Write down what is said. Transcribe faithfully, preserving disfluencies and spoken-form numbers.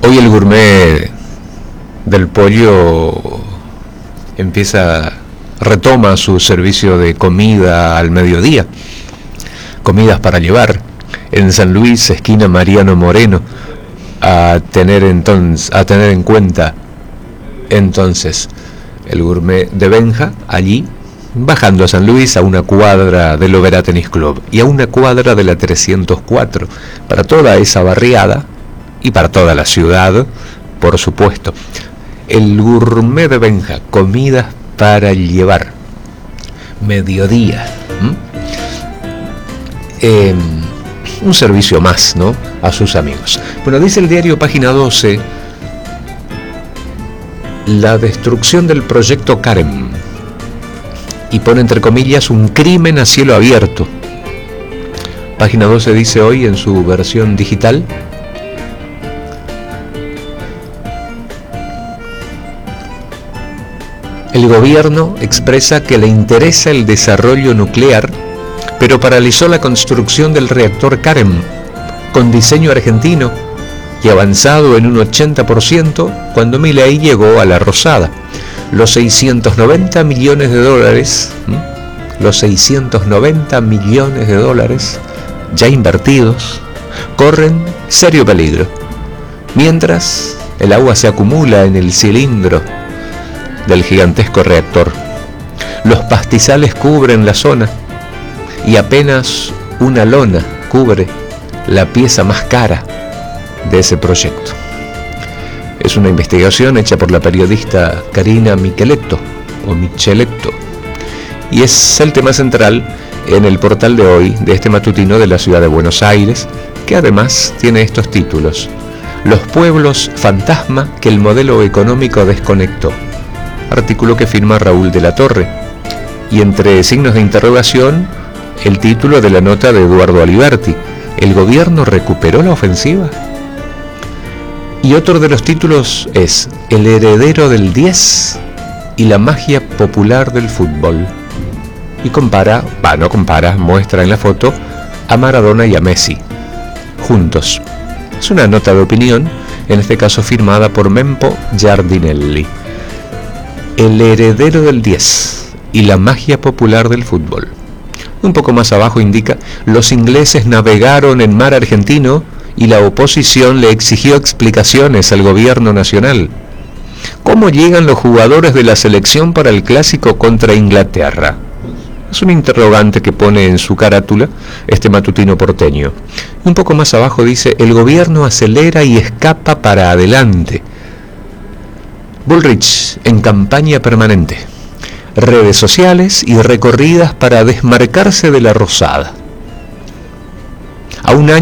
Hoy el gourmet del pollo empieza, retoma su servicio de comida al mediodía, comidas para llevar, en San Luis, esquina Mariano Moreno, a tener entonces, a tener en cuenta entonces el gourmet de Benja, allí, bajando a San Luis, a una cuadra del Oberá Tenis Club y a una cuadra de la trescientos cuatro, para toda esa barriada y para toda la ciudad, por supuesto. El gourmet de Benja, comidas para llevar, mediodía, eh, un servicio más, ¿no?, a sus amigos. Bueno, dice el diario Página doce, la destrucción del proyecto Karen, y pone entre comillas un crimen a cielo abierto. Página doce dice hoy en su versión digital: el gobierno expresa que le interesa el desarrollo nuclear, pero paralizó la construcción del reactor Karen, con diseño argentino y avanzado en un ochenta por ciento, cuando Milei llegó a la Rosada. Los seiscientos noventa millones de dólares, ¿m? los seiscientos noventa millones de dólares ya invertidos, corren serio peligro, mientras el agua se acumula en el cilindro del gigantesco reactor. Los pastizales cubren la zona y apenas una lona cubre la pieza más cara de ese proyecto. Es una investigación hecha por la periodista Karina Micheletto, o Micheletto, y es el tema central en el portal de hoy de este matutino de la ciudad de Buenos Aires, que además tiene estos títulos: los pueblos fantasma que el modelo económico desconectó. Artículo que firma Raúl de la Torre, y entre signos de interrogación el título de la nota de Eduardo Aliberti: ¿el gobierno recuperó la ofensiva? Y otro de los títulos es El heredero del diez y la magia popular del fútbol. Y compara, va, no compara, muestra en la foto a Maradona y a Messi, juntos. Es una nota de opinión, en este caso firmada por Mempo Giardinelli. El heredero del diez y la magia popular del fútbol. Un poco más abajo indica: los ingleses navegaron en mar argentino y la oposición le exigió explicaciones al gobierno nacional. ¿Cómo llegan los jugadores de la selección para el clásico contra Inglaterra? Es un interrogante que pone en su carátula este matutino porteño. Un poco más abajo dice: el gobierno acelera y escapa para adelante. Bullrich en campaña permanente. Redes sociales y recorridas para desmarcarse de la Rosada. A un año